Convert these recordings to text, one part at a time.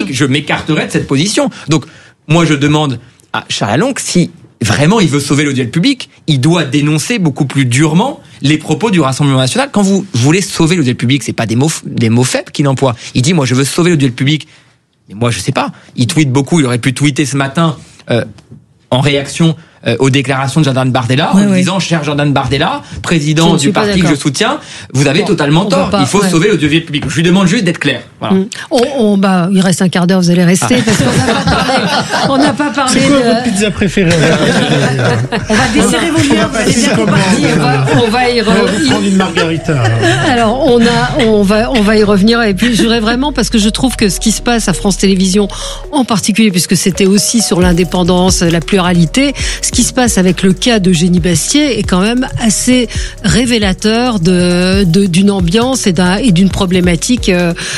public, je m'écarterai de cette position. Donc, moi, je demande à Charles Lalonde si vraiment il veut sauver l'audiovisuel public, il doit dénoncer beaucoup plus durement les propos du Rassemblement national. Quand vous voulez sauver l'audiovisuel public, c'est pas des mots faibles qu'il emploie. Il dit, moi, je veux sauver l'audiovisuel public. Mais moi, je sais pas. Il tweete beaucoup. Il aurait pu tweeter ce matin en réaction aux déclarations de Jordan Bardella, en disant, cher Jordan Bardella, président du parti que je soutiens, vous avez totalement tort. Il faut sauver l'audiovisuel public. Je lui demande juste d'être clair. Voilà. Il reste un quart d'heure, vous allez rester, parce qu'on n'a pas parlé. C'est quoi votre pizza préférée? On va desserrer vos liens, vous allez bien compartir. On va y revenir. Prendre une margarita. Alors, on va y revenir. Et puis, je voudrais vraiment, parce que je trouve que ce qui se passe à France Télévisions, en particulier, puisque c'était aussi sur l'indépendance, la pluralité, ce qui se passe avec le cas d'Eugénie Bastier est quand même assez révélateur d'une ambiance et d'une problématique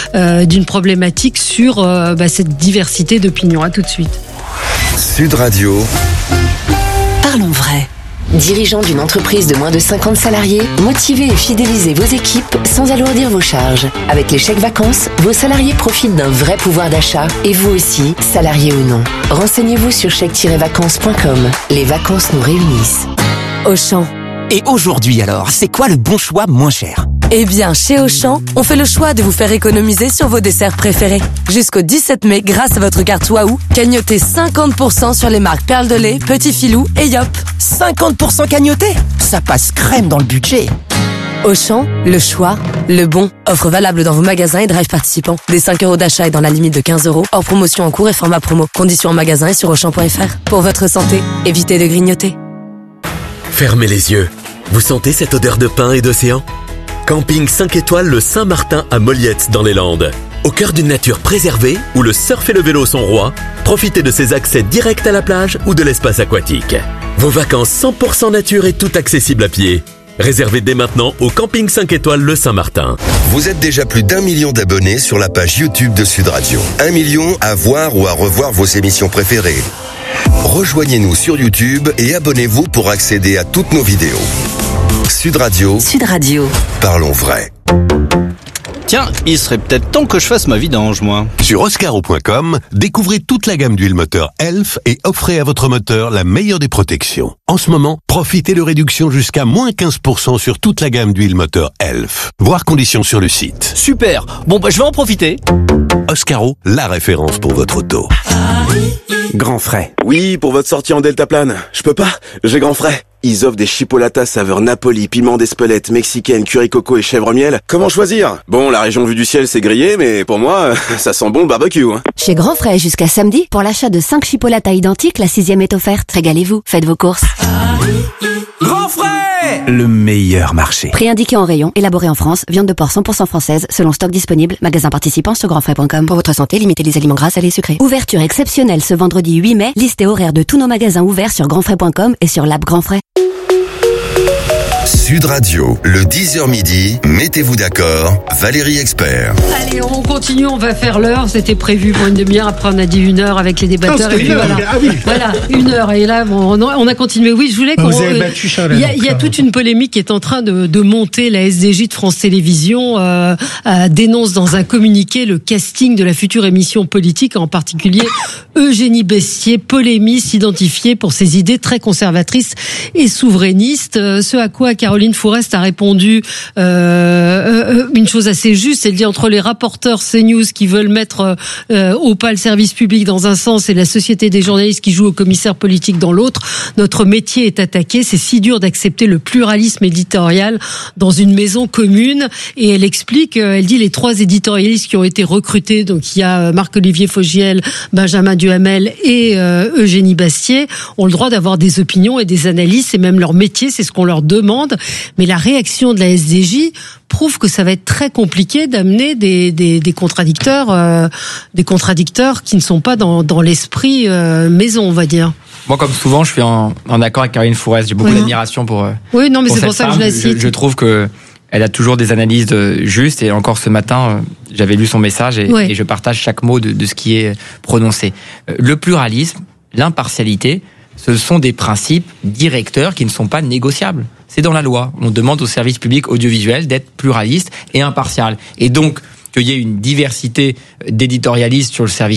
sur cette diversité d'opinions. À tout de suite. Sud Radio. Parlons vrai. Dirigeant d'une entreprise de moins de 50 salariés, motivez et fidélisez vos équipes sans alourdir vos charges. Avec les chèques vacances, vos salariés profitent d'un vrai pouvoir d'achat et vous aussi, salariés ou non. Renseignez-vous sur chèque-vacances.com. Les vacances nous réunissent. Auchan. Et aujourd'hui alors, c'est quoi le bon choix moins cher ? Eh bien, chez Auchan, on fait le choix de vous faire économiser sur vos desserts préférés. Jusqu'au 17 mai, grâce à votre carte Waouh, cagnotez 50% sur les marques Perle de lait, Petit Filou et Yop. 50% cagnoté ? Ça passe crème dans le budget. Auchan, le choix, le bon. Offre valable dans vos magasins et drive participants. Des 5 € d'achat et dans la limite de 15 €. Hors promotion en cours et format promo. Conditions en magasin et sur Auchan.fr. Pour votre santé, évitez de grignoter. Fermez les yeux. Vous sentez cette odeur de pin et d'océan ? Camping 5 étoiles le Saint-Martin à Molliette dans les Landes. Au cœur d'une nature préservée où le surf et le vélo sont rois, profitez de ces accès directs à la plage ou de l'espace aquatique. Vos vacances 100% nature et tout accessible à pied. Réservez dès maintenant au Camping 5 étoiles le Saint-Martin. Vous êtes déjà plus d'1 million d'abonnés sur la page YouTube de Sud Radio. 1 million à voir ou à revoir vos émissions préférées. Rejoignez-nous sur YouTube et abonnez-vous pour accéder à toutes nos vidéos. Sud Radio. Sud Radio. Parlons vrai. Tiens, il serait peut-être temps que je fasse ma vidange, moi. Sur oscaro.com, découvrez toute la gamme d'huile moteur Elf et offrez à votre moteur la meilleure des protections. En ce moment, profitez de réductions jusqu'à moins 15% sur toute la gamme d'huile moteur Elf. Voir conditions sur le site. Super. Bon, je vais en profiter. Oscaro, la référence pour votre auto. Grand Frais. Oui, pour votre sortie en deltaplane. Je peux pas, j'ai Grand Frais. Ils offrent des chipolatas saveur Napoli, piment d'Espelette, mexicaine, curry coco et chèvre miel. Comment choisir ? Bon, la région vue du ciel c'est grillé, mais pour moi, ça sent bon le barbecue. Hein. Chez Grand Frais, jusqu'à samedi, pour l'achat de 5 chipolatas identiques, la 6e est offerte. Régalez-vous, faites vos courses. Grand Frais ! Le meilleur marché. Prix indiqué en rayon, élaboré en France, viande de porc 100% française, selon stock disponible, magasin participant sur grandfrais.com. Pour votre santé, limitez les aliments gras, salés et sucrés. Ouverture exceptionnelle ce vendredi 8 mai, liste et horaire de tous nos magasins ouverts sur grandfrais.com et sur l'app Grand Frais. Sud Radio, le 10h midi, mettez-vous d'accord, Valérie Expert. Allez, on continue, on va faire l'heure. C'était prévu pour une demi-heure, après on a dit 1 heure avec les débatteurs. Voilà, 1 heure. Et là, on a continué. Oui, je voulais qu'on... Il y a toute une polémique qui est en train de monter. La SDJ de France Télévisions dénonce dans un communiqué le casting de la future émission politique, en particulier Eugénie Bastier, polémiste identifiée pour ses idées très conservatrices et souverainistes. Ce à quoi Caroline Fourest a répondu une chose assez juste, elle dit entre les rapporteurs CNews qui veulent mettre au pas le service public dans un sens et la société des journalistes qui jouent au commissaire politique dans l'autre, notre métier est attaqué, c'est si dur d'accepter le pluralisme éditorial dans une maison commune. Et elle explique, elle dit les 3 éditorialistes qui ont été recrutés, donc il y a Marc-Olivier Fogiel, Benjamin Duhamel et Eugénie Bastier, ont le droit d'avoir des opinions et des analyses, c'est même leur métier, c'est ce qu'on leur demande. Mais la réaction de la SDJ prouve que ça va être très compliqué d'amener des contradicteurs qui ne sont pas dans l'esprit maison, on va dire. Moi, comme souvent, je suis en accord avec Caroline Fourest. J'ai beaucoup d'admiration pour. Oui, non, mais pour c'est pour ça que je la cite. Je trouve que elle a toujours des analyses justes, et encore ce matin, j'avais lu son message et je partage chaque mot de ce qui est prononcé. Le pluralisme, l'impartialité, ce sont des principes directeurs qui ne sont pas négociables. C'est dans la loi. On demande au service public audiovisuel d'être pluraliste et impartial. Et donc, qu'il y ait une diversité d'éditorialistes sur le service